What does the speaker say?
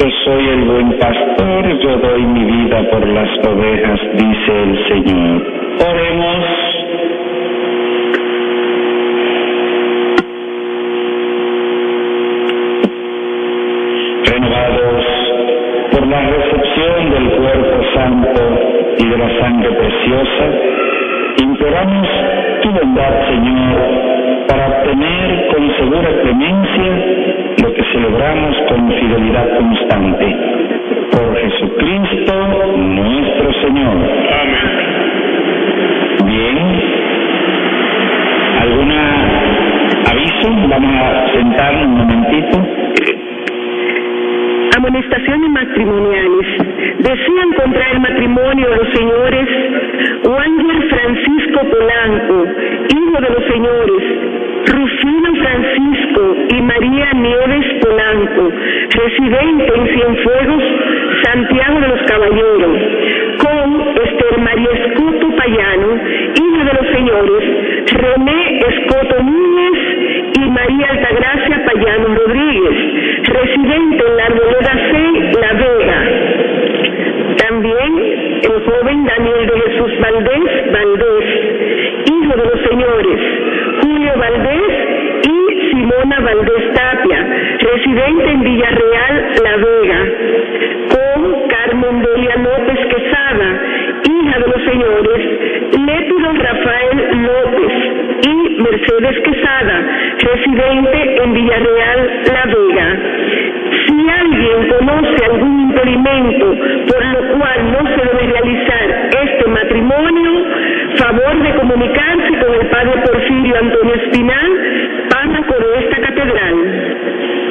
Yo soy el buen pastor, yo doy mi vida por las ovejas, dice el Señor. Oremos. Renovados por la recepción del cuerpo santo y de la sangre preciosa, imploramos tu bondad, Señor, para obtener con segura clemencia lo que celebramos con fidelidad constante. Por Jesucristo nuestro Señor. Amén. Bien. ¿Algún aviso? Vamos a sentarnos un momentito. Amonestaciones matrimoniales. Desean contraer matrimonio a los señores Wanger Francisco Polanco, hijo de los señores Rufino Francisco y María Nieves Polanco, residente en Cienfuegos, Santiago de los Caballeros, con Esther María Escoto Payano, hija de los señores René Escoto Núñez y María Altagracia Payano Rodríguez, residente en la Arboleda C, La Vega. También el joven Daniel de Jesús Valdés, hijo de los señores Julio Valdés y Simona Valdés Tapia, residente en Villarreal, La Vega, con Carmen Delia López Quesada, hija de los señores Lépido Rafael López y Mercedes Quesada, residente en Villarreal, La Vega. Si alguien conoce algún impedimento por lo cual no se debe realizar este matrimonio, favor de comunicarse con el padre Porfirio Antonio Espinal